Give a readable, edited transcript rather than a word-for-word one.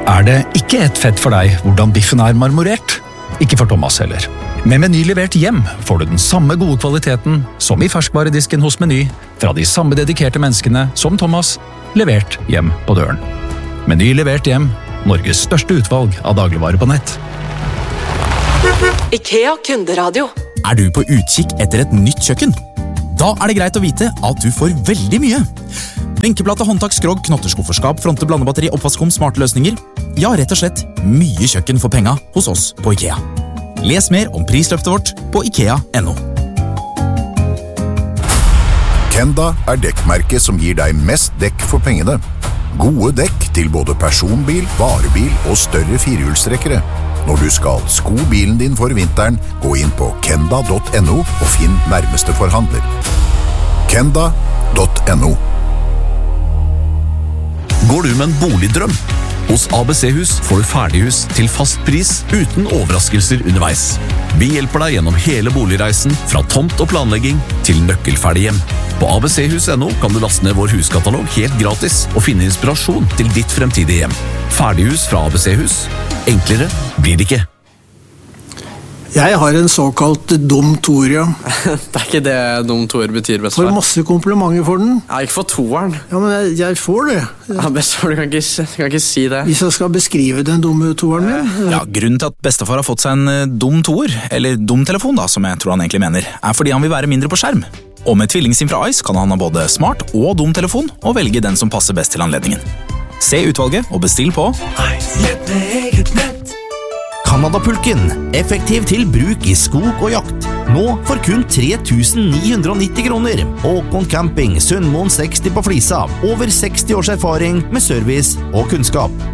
Er det ikke et fett for deg hvordan biffen er marmorert? Ikke for Thomas heller. Med Meny levert hjem får du den samme gode kvaliteten som i ferskvaredisken hos Meny, fra de samme dedikerte menneskene som Thomas, levert hjem på døren. Meny levert hjem, Norges største utvalg av dagligvarer på nett. IKEA Kunderadio. Er du på utkikk etter et nytt kjøkken? Da er det greit å vite at du får veldig mye. Benkeplate, håndtak, skrog, knotterskufferskap, fronte, blandebatteri, oppvaskkom, smarte løsninger. Ja, rett og slett mye kjøkken for penga hos oss på IKEA. Les mer om prisløftet vårt på IKEA.no. Kenda er dekkmerket som gir deg mest dekk for pengene. Gode dekk til både personbil, varebil og større firehjulstrekkere. Når du skal sko bilen din for vinteren, gå inn på kenda.no og finn nærmeste forhandler. Kenda.no. Går du med en boligdrøm? Hos ABC-hus får du ferdighus til fast pris uten overraskelser underveis. Vi hjelper deg gjennom hele boligreisen, fra tomt og planlegging til nøkkelferdig hjem. På abchus.no kan du laste ned vår huskatalog helt gratis og finne inspirasjon til ditt fremtidige hjem. Ferdighus fra ABC-hus. Enklere blir det ikke. Jeg har en såkalt dum toer, ja. Det er ikke det dum toer betyr, bestefar. Får masse komplimenter for den. Ja, ikke for toeren. Ja, men jeg får det. Ja, bestefar, du kan ikke si det. Hvis jeg skal beskrive den dumme toeren min. Ja, grunnen til at bestefar har fått seg en dum toer, eller dum telefon da, som jeg tror han egentlig mener, er fordi han vil være mindre på skjerm. Og med tvillingsim fra Ice kan han ha både smart og dum telefon, og velge den som passer best til anledningen. Se utvalget og bestill på Canadapulken, effektiv til bruk i skog og jakt. Nå for kun 3.990 kroner. Håkon Camping, Sunnmoen 60 på Flisa. Over 60 års erfaring med service og kunnskap.